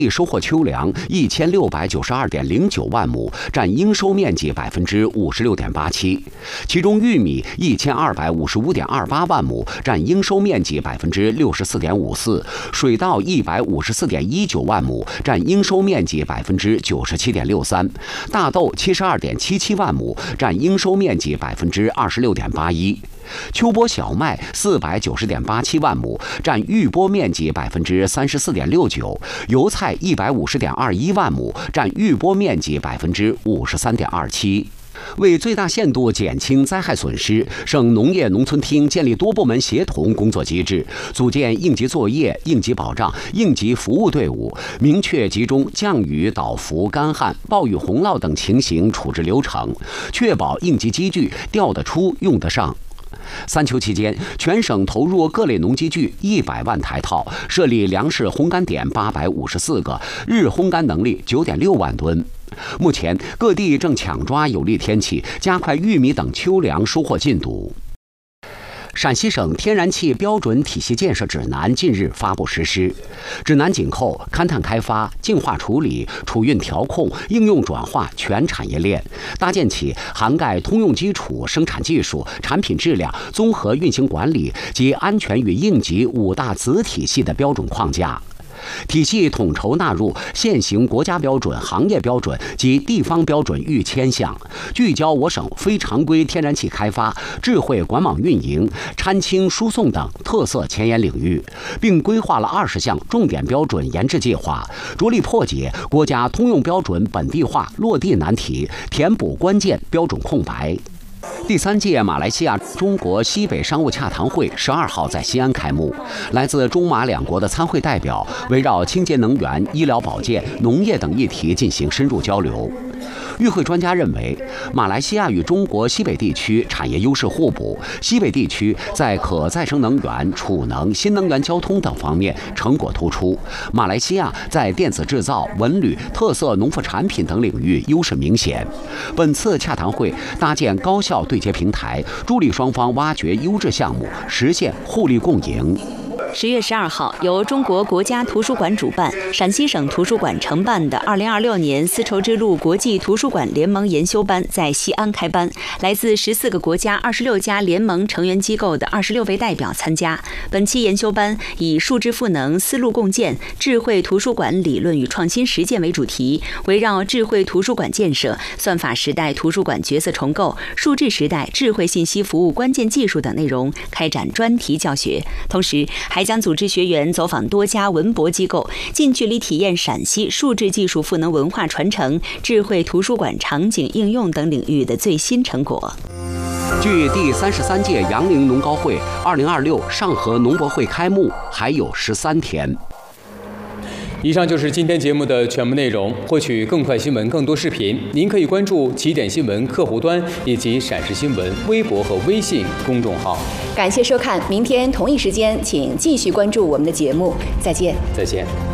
收获秋粮1692.09万亩，占应收面积56.87%。其中玉米1255.28万亩，占应收面积64.54%；水稻154.19万亩，占应收面积97.63%；大豆72.77万亩，占应收面积26.81%。秋播小麦490.87万亩，占预播面积34.69%；油菜150.21万亩，占预播面积53.27%。为最大限度减轻灾害损失，省农业农村厅建立多部门协同工作机制，组建应急作业、应急保障、应急服务队伍，明确集中降雨、倒伏、干旱、暴雨洪涝等情形处置流程，确保应急机具调得出、用得上。三秋期间，全省投入各类农机具100万台套，设立粮食烘干点854个，日烘干能力9.6万吨。目前，各地正抢抓有利天气，加快玉米等秋粮收获进度。陕西省天然气标准体系建设指南近日发布实施，指南紧扣勘探开发、净化处理、储运调控、应用转化全产业链，搭建起涵盖通用基础、生产技术、产品质量、综合运行管理及安全与应急5大子体系的标准框架。体系统筹纳入现行国家标准、行业标准及地方标准逾1000项，聚焦我省非常规天然气开发、智慧管网运营、掺氢输送等特色前沿领域，并规划了20项重点标准研制计划，着力破解国家通用标准本地化落地难题，填补关键标准空白。第3届马来西亚中国西北商务洽谈会12号在西安开幕，来自中马两国的参会代表围绕清洁能源、医疗保健、农业等议题进行深入交流。与会专家认为，马来西亚与中国西北地区产业优势互补，西北地区在可再生能源、储能、新能源交通等方面成果突出，马来西亚在电子制造、文旅、特色农副产品等领域优势明显。本次洽谈会搭建高效对接平台，助力双方挖掘优质项目，实现互利共赢。 10月12号，由中国国家图书馆主办、陕西省图书馆承办的2026年丝绸之路国际图书馆联盟研修班在西安开班，来自14个国家26家联盟成员机构的26位代表参加。本期研修班以数字赋能、思路共建、智慧图书馆理论与创新实践为主题，围绕智慧图书馆建设、算法时代图书馆角色重构、数字时代智慧信息服务关键技术等内容开展专题教学，同时还将组织学员走访多家文博机构，近距离体验陕西数字技术赋能文化传承、智慧图书馆场景应用等领域的最新成果。 距第33届杨凌农高会2026上合农博会开幕还有13天。 以上就是今天节目的全部内容。获取更快新闻、更多视频，您可以关注起点新闻客户端以及陕视新闻微博和微信公众号。 感谢收看，明天同一时间请继续关注我们的节目，再见。 再见。